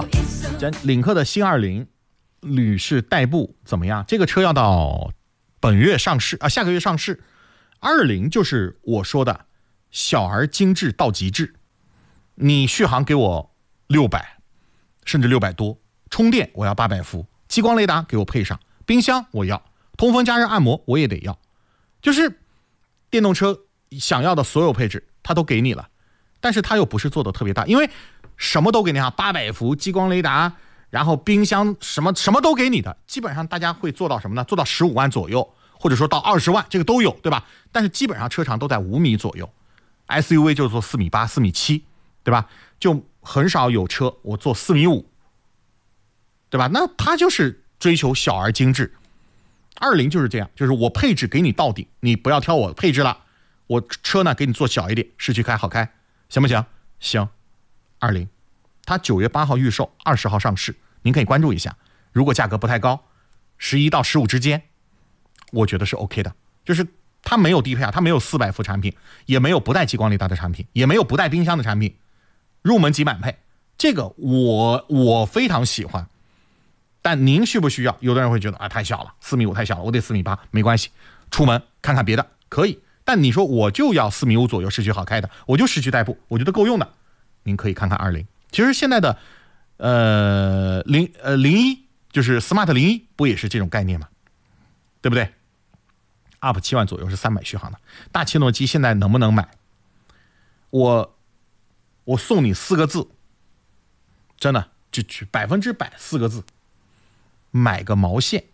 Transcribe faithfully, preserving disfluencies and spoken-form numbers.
好，咱领克的新二零屡试代步怎么样？这个车要到本月上市啊，下个月上市。二零就是我说的小而精致到极致，你续航给我六百，甚至六百多，充电我要八百伏，激光雷达给我配上，冰箱我要，通风加热按摩我也得要，就是电动车想要的所有配置它都给你了，但是它又不是做的特别大，因为什么都给你啊，八百伏激光雷达，然后冰箱什么什么都给你的，基本上大家会做到什么呢？做到十五万左右，或者说到二十万，这个都有，对吧？但是基本上车长都在五米左右 ，S U V 就做四米八、四米七，对吧？就很少有车我做四米五，对吧？那它就是追求小而精致。二零就是这样，就是我配置给你到顶，你不要挑我配置了，我车呢给你做小一点，市区开好开，行不行？行。二零，它九月八号预售，二十号上市，您可以关注一下。如果价格不太高，十一到十五之间，我觉得是 OK 的。就是它没有低配啊，它没有四百伏产品，也没有不带激光雷达的产品，也没有不带冰箱的产品，入门级满配，这个我我非常喜欢。但您需不需要？有的人会觉得啊，太小了，四米五太小了，我得四米八，没关系，出门看看别的可以。但你说我就要四米五左右，市区好开的，我就市区代步，我觉得够用的。您可以看看二零，其实现在的呃零呃零一就是 Smart 零一不也是这种概念吗？对不对 ？up 七万左右是三百续航的大切诺基，现在能不能买？我我送你四个字，真的就百分之百四个字，买个毛线。